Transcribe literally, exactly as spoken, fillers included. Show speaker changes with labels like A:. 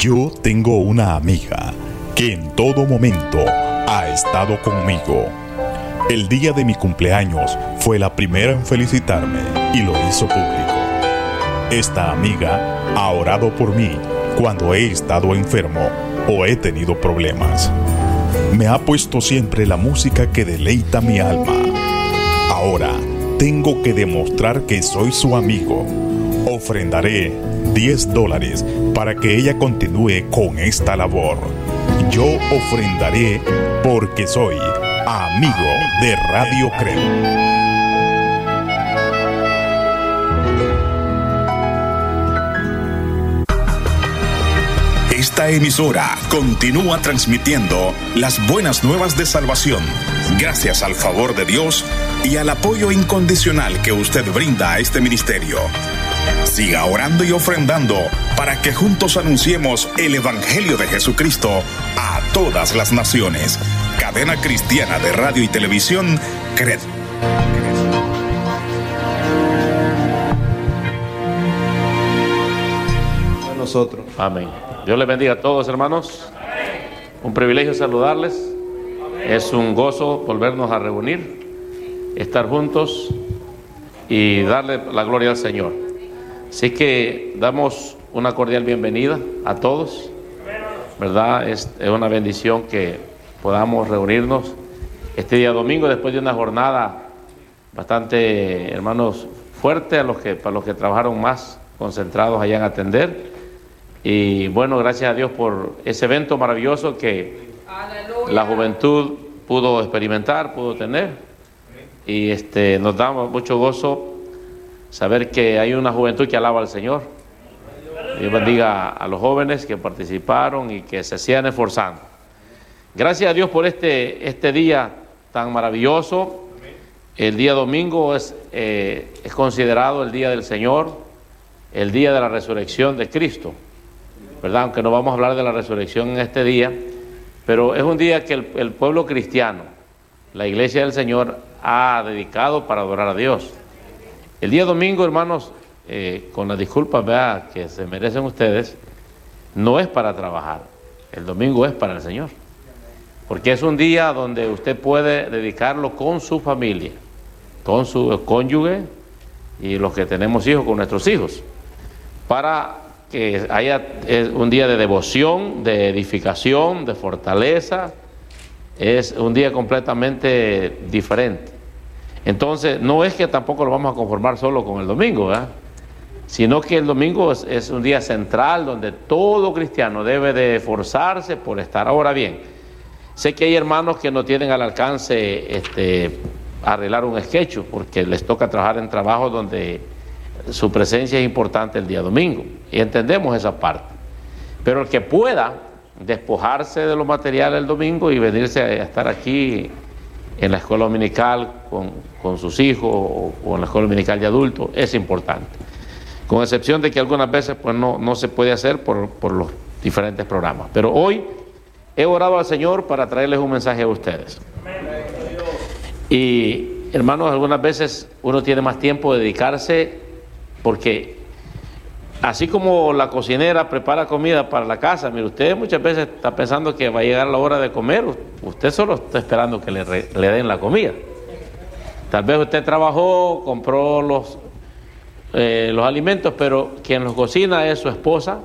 A: Yo tengo una amiga que en todo momento ha estado conmigo. El día de mi cumpleaños fue la primera en felicitarme y lo hizo público. Esta amiga ha orado por mí cuando he estado enfermo o he tenido problemas. Me ha puesto siempre la música que deleita mi alma. Ahora tengo que demostrar que soy su amigo. Ofrendaré diez dólares para que ella continúe con esta labor. Yo ofrendaré porque soy amigo de Radio Creo. Esta emisora continúa transmitiendo las buenas nuevas de salvación, gracias al favor de Dios y al apoyo incondicional que usted brinda a este ministerio. Siga orando y ofrendando para que juntos anunciemos el Evangelio de Jesucristo a todas las naciones. Cadena Cristiana de Radio y Televisión, C R E D.
B: Nosotros.
C: Amén. Dios les bendiga a todos, hermanos. Un privilegio saludarles. Es un gozo volvernos a reunir, estar juntos y darle la gloria al Señor. Así que damos una cordial bienvenida a todos, ¿verdad? Es, es una bendición que podamos reunirnos este día domingo después de una jornada bastante, hermanos, fuerte a los que, para los que trabajaron más concentrados allá en atender. Y bueno, gracias a Dios por ese evento maravilloso que ¡aleluya! La juventud pudo experimentar, pudo tener. Y este, nos da mucho gozo saber que hay una juventud que alaba al Señor. Dios bendiga a los jóvenes que participaron y que se sigan esforzando. Gracias a Dios por este, este día tan maravilloso. El día domingo es, eh, es considerado el día del Señor, el día de la resurrección de Cristo, ¿verdad? Aunque no vamos a hablar de la resurrección en este día, pero es un día que el, el pueblo cristiano, la iglesia del Señor, ha dedicado para adorar a Dios. El día domingo, hermanos, eh, con las disculpas, ¿verdad?, que se merecen ustedes, no es para trabajar. El domingo es para el Señor, porque es un día donde usted puede dedicarlo con su familia, con su cónyuge y los que tenemos hijos, con nuestros hijos, para que haya un día de devoción, de edificación, de fortaleza. Es un día completamente diferente. Entonces, no es que tampoco lo vamos a conformar solo con el domingo, ¿verdad?, sino que el domingo es, es un día central donde todo cristiano debe de esforzarse por estar. Ahora bien, sé que hay hermanos que no tienen al alcance este, arreglar un sketch porque les toca trabajar en trabajos donde su presencia es importante el día domingo, y entendemos esa parte. Pero el que pueda despojarse de lo material el domingo y venirse a estar aquí en la escuela dominical con, con sus hijos o, o en la escuela dominical de adultos es importante, con excepción de que algunas veces pues no, no se puede hacer por, por los diferentes programas. Pero hoy he orado al Señor para traerles un mensaje a ustedes. Y hermanos, algunas veces uno tiene más tiempo de dedicarse, porque así como la cocinera prepara comida para la casa, mire, usted muchas veces está pensando que va a llegar la hora de comer, usted solo está esperando que le, re, le den la comida. Tal vez usted trabajó, compró los, eh, los alimentos, pero quien los cocina es su esposa